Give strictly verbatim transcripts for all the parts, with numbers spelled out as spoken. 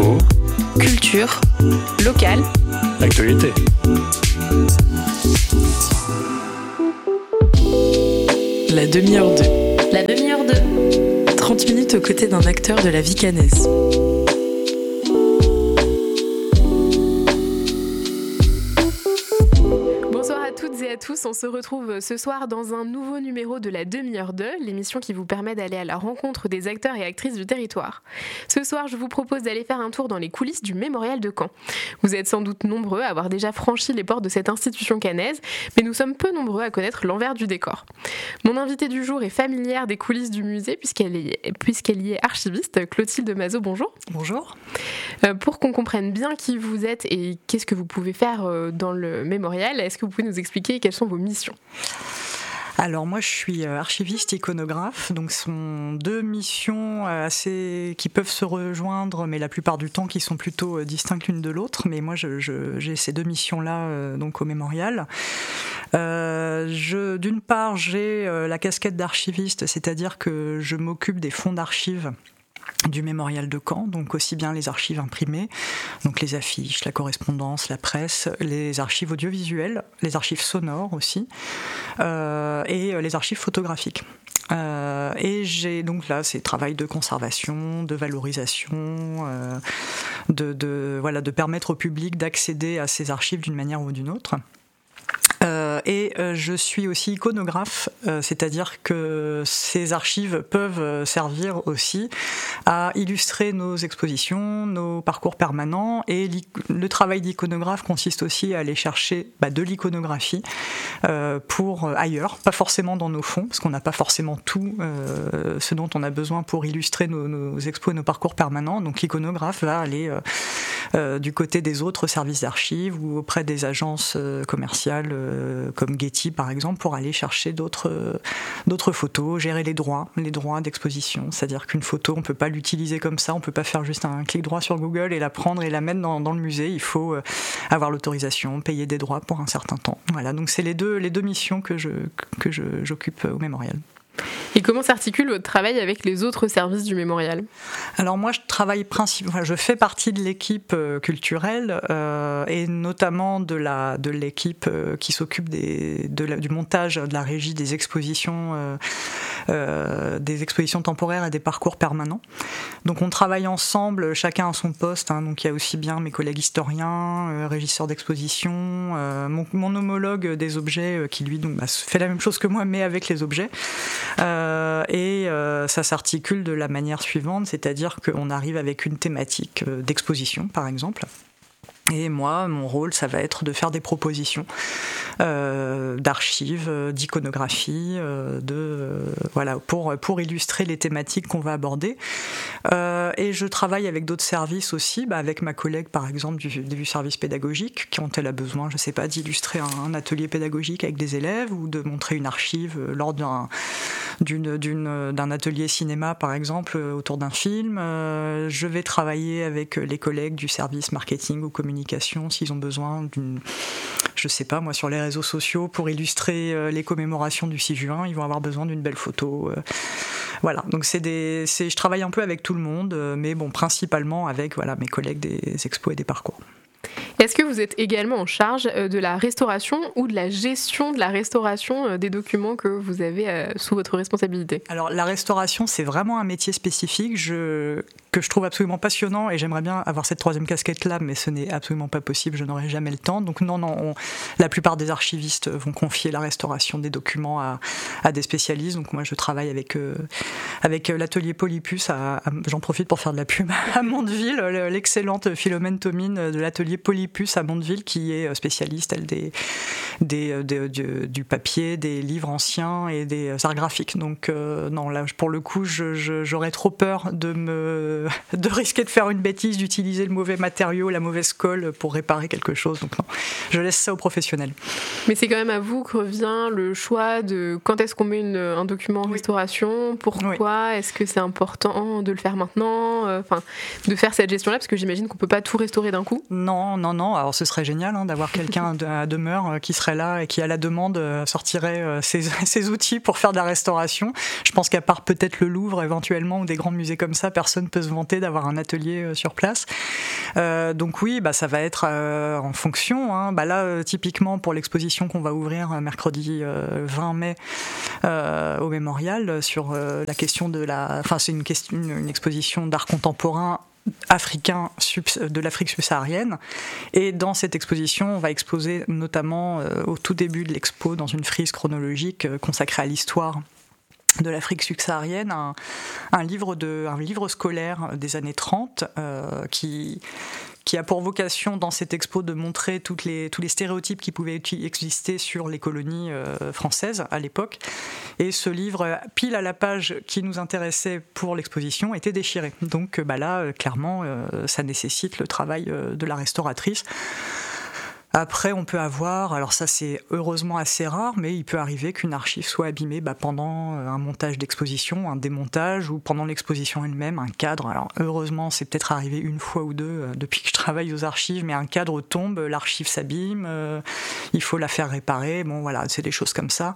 Info, culture, locale, actualité. La demi-heure deux. La demi-heure deux. trente minutes aux côtés d'un acteur de la vie caennaise. À tous, on se retrouve ce soir dans un nouveau numéro de la demi-heure deux, l'émission qui vous permet d'aller à la rencontre des acteurs et actrices du territoire. Ce soir, je vous propose d'aller faire un tour dans les coulisses du Mémorial de Caen. Vous êtes sans doute nombreux à avoir déjà franchi les portes de cette institution caennaise, mais nous sommes peu nombreux à connaître l'envers du décor. Mon invitée du jour est familière des coulisses du musée puisqu'elle, est, puisqu'elle y est archiviste. Clotilde Mazot, bonjour. Bonjour. Euh, pour qu'on comprenne bien qui vous êtes et qu'est-ce que vous pouvez faire dans le Mémorial, est-ce que vous pouvez nous expliquer quelles sont vos missions ? Alors moi je suis archiviste iconographe, donc ce sont deux missions assez qui peuvent se rejoindre, mais la plupart du temps qui sont plutôt distinctes l'une de l'autre. Mais moi je, je, j'ai ces deux missions-là euh, donc au Mémorial. Euh, je, d'une part j'ai euh, la casquette d'archiviste, c'est-à-dire que je m'occupe des fonds d'archives du Mémorial de Caen, donc aussi bien les archives imprimées, donc les affiches, la correspondance, la presse, les archives audiovisuelles, les archives sonores aussi, euh, et les archives photographiques. Euh, et j'ai donc là c'est travail de conservation, de valorisation, euh, de, de, voilà, de permettre au public d'accéder à ces archives d'une manière ou d'une autre. Euh, et euh, je suis aussi iconographe, euh, c'est-à-dire que ces archives peuvent servir aussi à illustrer nos expositions, nos parcours permanents, et le travail d'iconographe consiste aussi à aller chercher bah, de l'iconographie euh, pour euh, ailleurs, pas forcément dans nos fonds, parce qu'on n'a pas forcément tout euh, ce dont on a besoin pour illustrer nos, nos expos et nos parcours permanents, donc l'iconographe va aller euh, euh, du côté des autres services d'archives ou auprès des agences euh, commerciales euh, comme Getty par exemple, pour aller chercher d'autres, euh, d'autres photos, gérer les droits, les droits d'exposition. C'est-à-dire qu'une photo, on ne peut pas l'utiliser comme ça, on ne peut pas faire juste un clic droit sur Google et la prendre et la mettre dans, dans le musée. Il faut euh, avoir l'autorisation, payer des droits pour un certain temps. Voilà, donc c'est les deux, les deux missions que, je, que je, j'occupe au Mémorial. Et comment s'articule votre travail avec les autres services du Mémorial ? Alors moi, je travaille principalement, je fais partie de l'équipe culturelle euh, et notamment de la de l'équipe qui s'occupe des de la, du montage, de la régie des expositions, euh, euh, des expositions temporaires et des parcours permanents. Donc on travaille ensemble, chacun à son poste. Hein, donc il y a aussi bien mes collègues historiens, euh, régisseurs d'exposition, euh, mon, mon homologue des objets euh, qui lui donc bah, fait la même chose que moi mais avec les objets. Euh, et euh, ça s'articule de la manière suivante, c'est-à-dire qu'on arrive avec une thématique euh, d'exposition, par exemple. Et moi, mon rôle, ça va être de faire des propositions euh, d'archives, euh, d'iconographie, euh, de, euh, voilà, pour, pour illustrer les thématiques qu'on va aborder. Euh, et je travaille avec d'autres services aussi, bah avec ma collègue, par exemple, du, du service pédagogique, quand elle a besoin, je ne sais pas, d'illustrer un, un atelier pédagogique avec des élèves ou de montrer une archive lors d'un, d'une, d'une, d'un atelier cinéma, par exemple, autour d'un film. Euh, je vais travailler avec les collègues du service marketing ou communication s'ils ont besoin d'une, je sais pas moi, sur les réseaux sociaux pour illustrer les commémorations du six juin, ils vont avoir besoin d'une belle photo. Voilà, donc c'est des, c'est, je travaille un peu avec tout le monde, mais bon, principalement avec voilà, mes collègues des expos et des parcours. Est-ce que vous êtes également en charge de la restauration ou de la gestion de la restauration des documents que vous avez sous votre responsabilité ? Alors la restauration, c'est vraiment un métier spécifique je, que je trouve absolument passionnant et j'aimerais bien avoir cette troisième casquette-là, mais ce n'est absolument pas possible, je n'aurai jamais le temps. Donc non, non, on, la plupart des archivistes vont confier la restauration des documents à, à des spécialistes. Donc moi je travaille avec, euh, avec l'atelier Polypus, à, à, j'en profite pour faire de la pub, à Mondeville, l'excellente Philomène Thomine de l'atelier Polypus à Mondeville, qui est spécialiste elle, des, des, des, du, du papier, des livres anciens et des arts graphiques. Donc euh, non, là pour le coup, je, je, j'aurais trop peur de, me, de risquer de faire une bêtise, d'utiliser le mauvais matériau, la mauvaise colle pour réparer quelque chose. Donc non, je laisse ça aux professionnels. Mais c'est quand même à vous que revient le choix de quand est-ce qu'on met une, un document en oui. restauration, pourquoi, oui. Est-ce que c'est important de le faire maintenant, enfin, de faire cette gestion-là, parce que j'imagine qu'on ne peut pas tout restaurer d'un coup. Non, non, non. non. Alors ce serait génial hein, d'avoir quelqu'un à demeure qui serait là et qui à la demande sortirait ses, ses outils pour faire de la restauration. Je pense qu'à part peut-être le Louvre éventuellement ou des grands musées comme ça, personne ne peut se vanter d'avoir un atelier sur place. Euh, donc oui, bah, ça va être euh, en fonction. Hein. Bah, là, euh, typiquement pour l'exposition qu'on va ouvrir mercredi euh, vingt mai euh, au Mémorial sur euh, la question de la... Enfin, c'est une, question, une, une exposition d'art contemporain africain de l'Afrique subsaharienne, et dans cette exposition on va exposer notamment euh, au tout début de l'expo dans une frise chronologique euh, consacrée à l'histoire de l'Afrique subsaharienne, un, un, livre de, un livre scolaire des années trente euh, qui qui a pour vocation dans cette expo de montrer toutes les, tous les stéréotypes qui pouvaient exister sur les colonies euh, françaises à l'époque. Et ce livre, pile à la page qui nous intéressait pour l'exposition, était déchiré. Donc bah là, euh, clairement, euh, ça nécessite le travail euh, de la restauratrice. Après, on peut avoir, alors ça c'est heureusement assez rare, mais il peut arriver qu'une archive soit abîmée bah, pendant un montage d'exposition, un démontage, ou pendant l'exposition elle-même, un cadre. Alors heureusement, c'est peut-être arrivé une fois ou deux euh, depuis que je travaille aux archives, mais un cadre tombe, l'archive s'abîme, euh, il faut la faire réparer. Bon voilà, c'est des choses comme ça.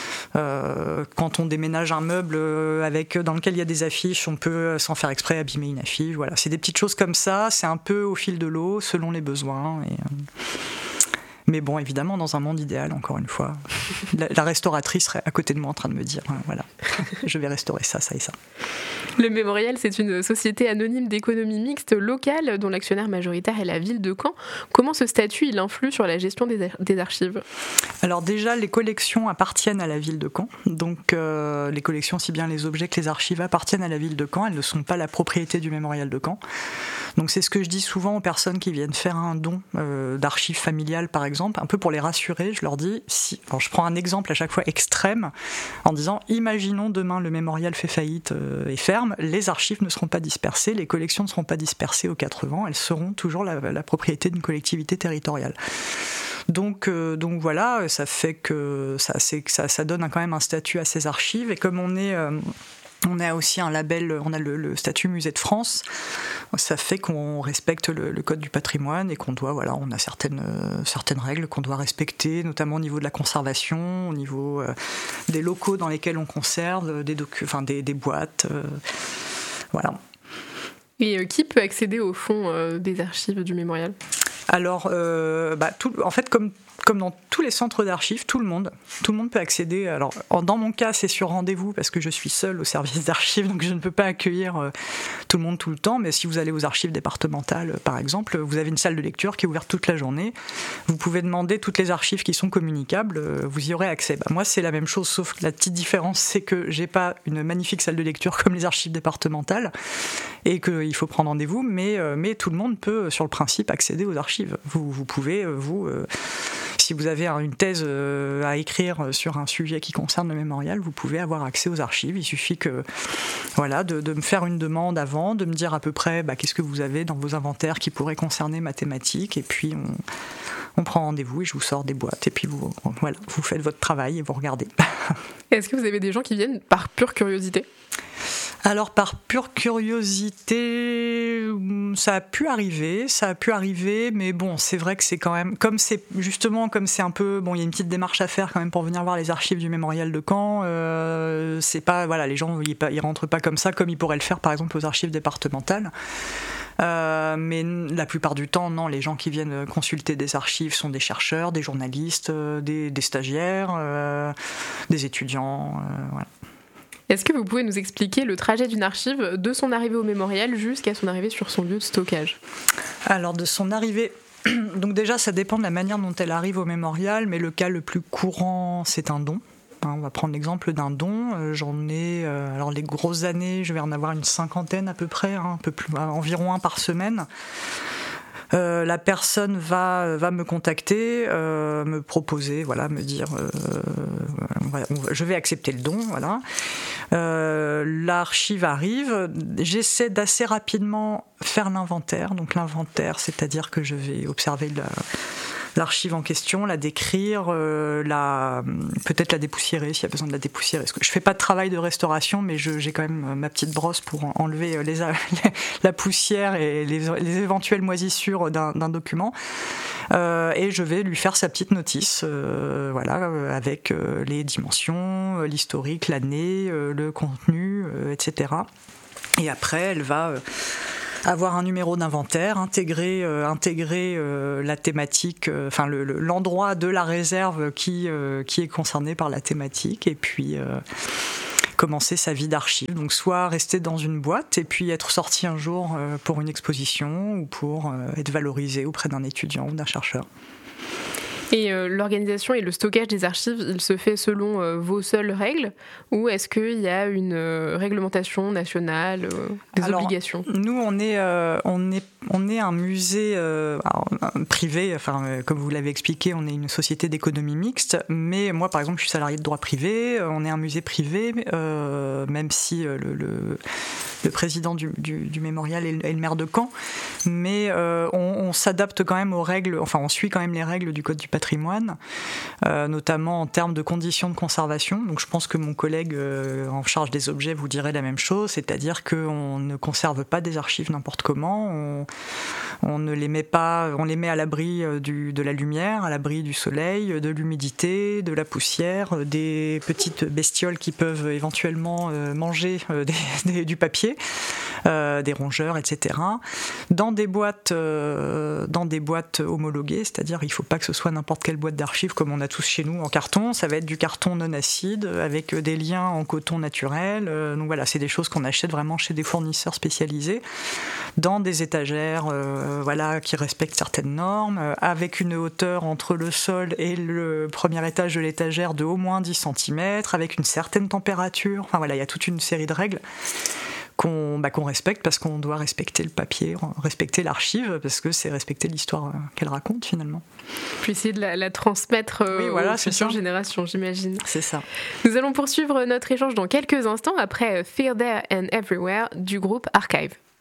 Euh, quand on déménage un meuble avec, dans lequel il y a des affiches, on peut sans faire exprès abîmer une affiche. Voilà, c'est des petites choses comme ça, c'est un peu au fil de l'eau, selon les besoins. Et, euh... Mais bon, évidemment, dans un monde idéal, encore une fois, la, la restauratrice serait à côté de moi en train de me dire, hein, voilà, je vais restaurer ça, ça et ça. Le Mémorial, c'est une société anonyme d'économie mixte locale dont l'actionnaire majoritaire est la ville de Caen. Comment ce statut il influe sur la gestion des, ar- des archives ? Alors déjà, les collections appartiennent à la ville de Caen. Donc euh, les collections, si bien les objets que les archives appartiennent à la ville de Caen, elles ne sont pas la propriété du Mémorial de Caen. Donc c'est ce que je dis souvent aux personnes qui viennent faire un don euh, d'archives familiales, par exemple, un peu pour les rassurer. Je leur dis, si, alors je prends un exemple à chaque fois extrême, en disant, imaginons demain le Mémorial fait faillite euh, et ferme, les archives ne seront pas dispersées, les collections ne seront pas dispersées aux quatre vents, elles seront toujours la, la propriété d'une collectivité territoriale. Donc, euh, donc voilà, ça fait que ça, c'est, ça, ça donne quand même un statut à ces archives, et comme on est... Euh, On a aussi un label, on a le, le statut Musée de France. Ça fait qu'on respecte le, le code du patrimoine et qu'on doit, voilà, on a certaines, euh, certaines règles qu'on doit respecter, notamment au niveau de la conservation, au niveau euh, des locaux dans lesquels on conserve, des, docu- enfin, des, des boîtes. Euh, voilà. Et euh, qui peut accéder au fond euh, des archives du Mémorial ? Alors, euh, bah, tout, en fait, comme Comme dans tous les centres d'archives, tout le monde, tout le monde peut accéder. Alors, dans mon cas, c'est sur rendez-vous parce que je suis seule au service d'archives, donc je ne peux pas accueillir euh, tout le monde tout le temps. Mais si vous allez aux archives départementales, par exemple, vous avez une salle de lecture qui est ouverte toute la journée. Vous pouvez demander toutes les archives qui sont communicables, euh, vous y aurez accès. Bah, moi, c'est la même chose, sauf que la petite différence, c'est que j'ai pas une magnifique salle de lecture comme les archives départementales et qu'il faut prendre rendez-vous. Mais, euh, mais tout le monde peut, sur le principe, accéder aux archives. Vous, vous pouvez, vous. Euh, Si vous avez une thèse à écrire sur un sujet qui concerne le Mémorial, vous pouvez avoir accès aux archives. Il suffit que, voilà, de, de me faire une demande avant, de me dire à peu près bah, qu'est-ce que vous avez dans vos inventaires qui pourrait concerner ma thématique, et puis on, on prend rendez-vous et je vous sors des boîtes. Et puis vous, voilà, vous faites votre travail et vous regardez. Est-ce que vous avez des gens qui viennent par pure curiosité ? Alors par pure curiosité, ça a pu arriver, ça a pu arriver, mais bon, c'est vrai que c'est quand même, comme c'est justement, comme c'est un peu, bon, il y a une petite démarche à faire quand même pour venir voir les archives du Mémorial de Caen. Euh, c'est pas, voilà, les gens ils, ils rentrent pas comme ça, comme ils pourraient le faire par exemple aux archives départementales. Euh, mais la plupart du temps, non, les gens qui viennent consulter des archives sont des chercheurs, des journalistes, euh, des, des stagiaires, euh, des étudiants, euh, voilà. Est-ce que vous pouvez nous expliquer le trajet d'une archive de son arrivée au Mémorial jusqu'à son arrivée sur son lieu de stockage ? Alors, de son arrivée... Donc déjà, ça dépend de la manière dont elle arrive au Mémorial, mais le cas le plus courant, c'est un don. On va prendre l'exemple d'un don. Euh, j'en ai... Euh, alors, les grosses années, je vais en avoir une cinquantaine à peu près, hein, un peu plus, environ un par semaine. Euh, la personne va, va me contacter, euh, me proposer, voilà, me dire euh, voilà, je vais accepter le don, voilà. Euh, l'archive arrive, j'essaie d'assez rapidement faire l'inventaire. Donc l'inventaire, c'est-à-dire que je vais observer la, l'archive en question, la décrire, euh, la, peut-être la dépoussiérer s'il y a besoin de la dépoussiérer. Je fais pas de travail de restauration, mais je, j'ai quand même ma petite brosse pour enlever les, les, la poussière et les, les éventuelles moisissures d'un, d'un document. Euh, et je vais lui faire sa petite notice, euh, voilà, avec euh, les dimensions, l'historique, l'année, euh, le contenu, euh, et cetera. Et après, elle va euh, avoir un numéro d'inventaire, intégrer, euh, intégrer euh, la thématique, euh, enfin le, le, l'endroit de la réserve qui, euh, qui est concerné par la thématique, et puis euh, commencer sa vie d'archive. Donc soit rester dans une boîte et puis être sorti un jour euh, pour une exposition ou pour euh, être valorisé auprès d'un étudiant ou d'un chercheur. Et euh, l'organisation et le stockage des archives, il se fait selon euh, vos seules règles, ou est-ce qu'il y a une euh, réglementation nationale, euh, des Alors, obligations ? Nous, on est, euh, on est, on est un musée euh, alors, privé, enfin, euh, comme vous l'avez expliqué, on est une société d'économie mixte, mais moi, par exemple, je suis salarié de droit privé, on est un musée privé, euh, même si euh, le, le, le président du, du, du mémorial est le, est le maire de Caen, mais euh, on, on s'adapte quand même aux règles, enfin, on suit quand même les règles du Code du patrimoine, euh, notamment en termes de conditions de conservation. Donc je pense que mon collègue euh, en charge des objets vous dirait la même chose, c'est-à-dire qu'on ne conserve pas des archives n'importe comment, on, on ne les met pas, on les met à l'abri du, de la lumière, à l'abri du soleil, de l'humidité, de la poussière, des petites bestioles qui peuvent éventuellement euh, manger euh, des, des, du papier, euh, des rongeurs, et cetera. Dans des boîtes, euh, dans des boîtes homologuées, c'est-à-dire il ne faut pas que ce soit n'importe quelle boîte d'archives comme on a tous chez nous en carton, ça va être du carton non acide avec des liens en coton naturel. Donc voilà, c'est des choses qu'on achète vraiment chez des fournisseurs spécialisés, dans des étagères euh, voilà, qui respectent certaines normes, avec une hauteur entre le sol et le premier étage de l'étagère de au moins dix centimètres, avec une certaine température. Enfin voilà, il y a toute une série de règles qu'on, bah, qu'on respecte parce qu'on doit respecter le papier, respecter l'archive, parce que c'est respecter l'histoire qu'elle raconte finalement. Puis essayer de la, la transmettre euh, oui, voilà, aux futures générations, j'imagine. C'est ça. Nous allons poursuivre notre échange dans quelques instants après Fear There and Everywhere du groupe Archive.